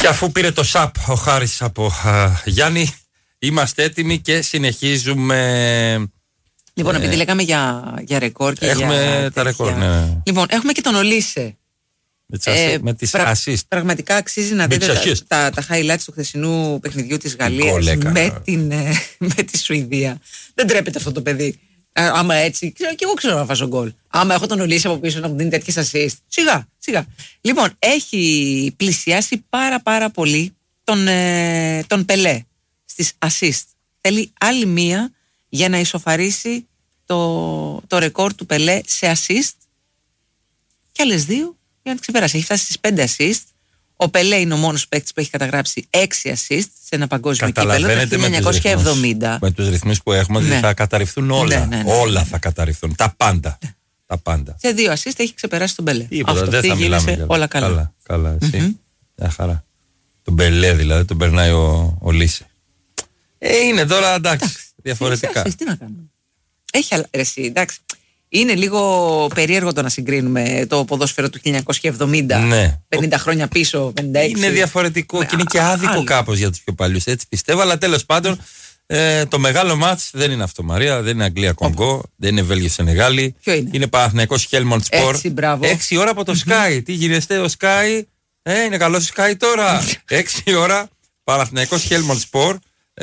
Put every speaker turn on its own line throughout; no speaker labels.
Και αφού πήρε το ΣΑΠ ο Χάρης από Γιάννη, είμαστε έτοιμοι και συνεχίζουμε.
Λοιπόν, επειδή λέγαμε για ρεκόρ και
έχουμε τα ρεκόρ, ναι.
Λοιπόν, έχουμε και τον Ολίσε.
Με τις assist.
Πραγματικά αξίζει να δείτε τα highlights του χθεσινού παιχνιδιού της Γαλλίας με τη Σουηδία. Δεν τρέπεται αυτό το παιδί. Άμα έτσι, και εγώ ξέρω να βάζω γκολ. Άμα έχω τον Ολίσε από πίσω να μου δίνει τέτοιες assist. Σιγά. Λοιπόν, έχει πλησιάσει πάρα πολύ τον Πελέ στις assist. Θέλει άλλη μία για να ισοφαρίσει το ρεκόρ του Πελέ σε assist και άλλες δύο για να την ξεπεράσει. Έχει φτάσει στις 5 assist. Ο Πελέ είναι ο μόνος παίκτης που έχει καταγράψει 6 assist σε ένα παγκόσμιο κύπελλο το 1970.
Με τους ρυθμούς που έχουμε, ναι. Θα καταρριφθούν όλα. Ναι. Όλα θα καταρριφθούν. Τα πάντα.
Σε 2 assist έχει ξεπεράσει τον Πελέ.
Αυτό δεν θα μιλάμε.
Όλα καλά.
Καλά, εσύ. Μια χαρά. Τον Πελέ δηλαδή, τον περνάει ο Λίσε. Είναι τώρα εντάξει. Διαφορετικά.
Τι να κάνουμε. Έχει εσύ, εντάξει. Είναι λίγο περίεργο το να συγκρίνουμε το ποδόσφαιρο του 1970, ναι. 50 χρόνια πίσω, 56.
Είναι διαφορετικό και είναι και άδικο κάπως για τους πιο παλιούς, έτσι πιστεύω, αλλά τέλος πάντων το μεγάλο μάτς δεν είναι αυτό, Μαρία, δεν είναι Αγγλία-Κονγκό, δεν είναι Βέλγιο-Σενεγάλη.
Ποιο είναι?
Είναι Παναθηναϊκός Χέλμοντ Σπορ. 6 ώρα από το Sky. Τι γίνεστε, ο Sky, είναι καλός ο Sky τώρα. 6 ώρα, Παναθηναϊκός Χέλμοντ Σπορ.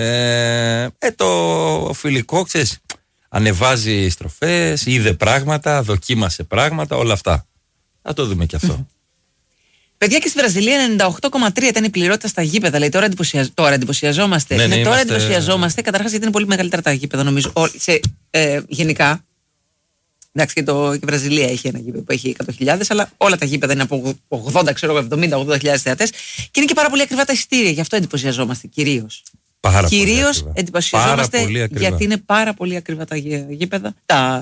Το φιλικό, ξέρεις, ανεβάζει στροφές, είδε πράγματα, δοκίμασε πράγματα, όλα αυτά. Θα το δούμε και αυτό.
Παιδιά, και στη Βραζιλία 98,3 ήταν η πληρότητα στα γήπεδα. Λέει, τώρα εντυπωσιαζόμαστε.
Ναι,
τώρα εντυπωσιαζόμαστε. Καταρχάς γιατί είναι πολύ μεγαλύτερα τα γήπεδα, νομίζω. Γενικά. Εντάξει, και η Βραζιλία έχει ένα γήπεδο που έχει 100.000, αλλά όλα τα γήπεδα είναι από 70-80.000 θεατές. Και είναι και πάρα πολύ ακριβά τα εισιτήρια. Γι' αυτό εντυπωσιαζόμαστε κυρίως. Κυρίως εντυπωσιαζόμαστε γιατί είναι πάρα πολύ ακριβά τα γήπεδα.